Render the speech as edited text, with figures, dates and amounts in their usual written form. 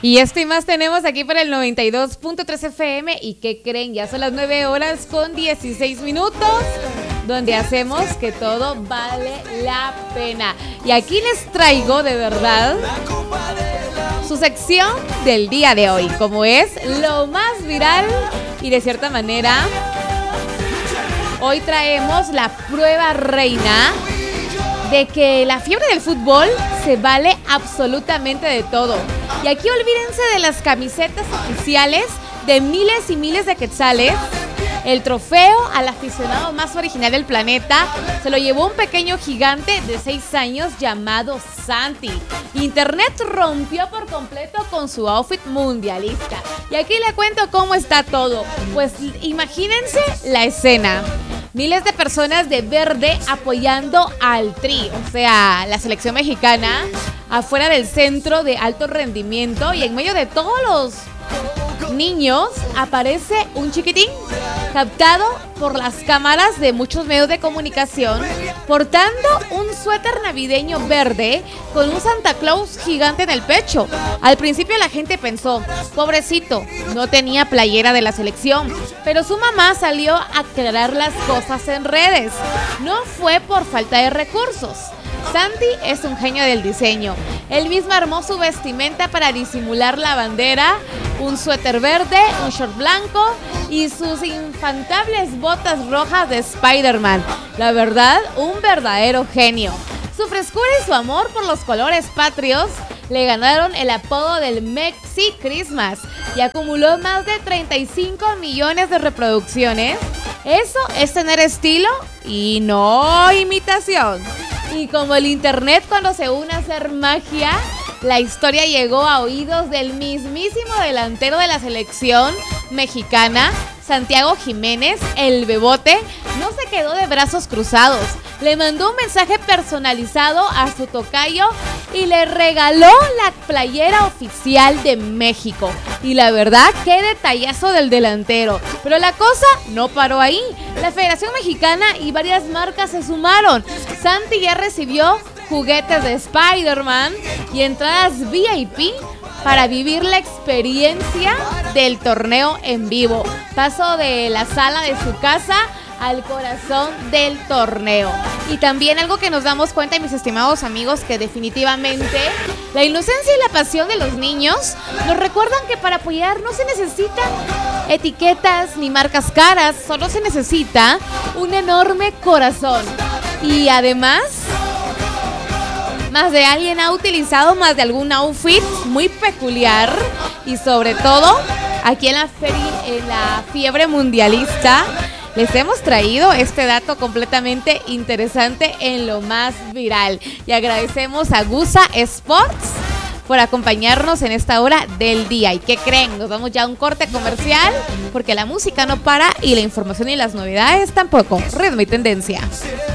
Y esto y más tenemos aquí para el 92.3 FM. ¿Y qué creen? Ya son las 9 horas con 16 minutos, donde hacemos que todo vale la pena. Y aquí les traigo de verdad su sección del día de hoy, como es lo más viral. Y de cierta manera, hoy traemos la prueba reina de que la fiebre del fútbol se vale absolutamente de todo. Y aquí olvídense de las camisetas oficiales de miles y miles de quetzales. El trofeo al aficionado más original del planeta se lo llevó un pequeño gigante de 6 años llamado Santi. Internet rompió por completo con su outfit mundialista. Y aquí le cuento cómo está todo. Pues imagínense la escena. Miles de personas de verde apoyando al Tri, o sea, la selección mexicana, afuera del centro de alto rendimiento, y en medio de todos los niños aparece un chiquitín captado por las cámaras de muchos medios de comunicación portando un suéter navideño verde con un Santa Claus gigante en el pecho. Al principio la gente pensó, pobrecito, no tenía playera de la selección, pero su mamá salió a aclarar las cosas en redes. No fue por falta de recursos. Santi es un genio del diseño. Él mismo armó su vestimenta para disimular la bandera, un suéter verde, un short blanco y sus infantables botas rojas de Spider-Man. La verdad, un verdadero genio. Su frescura y su amor por los colores patrios le ganaron el apodo del Mexi Christmas y acumuló más de 35 millones de reproducciones. Eso es tener estilo y no imitación. Y como el internet cuando se une a hacer magia, la historia llegó a oídos del mismísimo delantero de la selección mexicana, Santiago Jiménez, el Bebote. No se quedó de brazos cruzados. Le mandó un mensaje personalizado a su tocayo y le regaló la playera oficial de México. Y la verdad, qué detallazo del delantero. Pero la cosa no paró ahí. La Federación Mexicana y varias marcas se sumaron. Santi ya recibió juguetes de Spider-Man y entradas VIP para vivir la experiencia del torneo en vivo. Paso de la sala de su casa al corazón del torneo. Y también algo que nos damos cuenta, mis estimados amigos, que definitivamente la inocencia y la pasión de los niños nos recuerdan que para apoyar no se necesitan etiquetas ni marcas caras, solo se necesita un enorme corazón. Y además, más de alguien ha utilizado más de algún outfit muy peculiar. Y sobre todo, aquí en la fiebre mundialista, les hemos traído este dato completamente interesante en lo más viral. Y agradecemos a Gusa Sports por acompañarnos en esta hora del día. ¿Y qué creen? Nos vamos ya a un corte comercial porque la música no para y la información y las novedades tampoco. Ritmo y tendencia.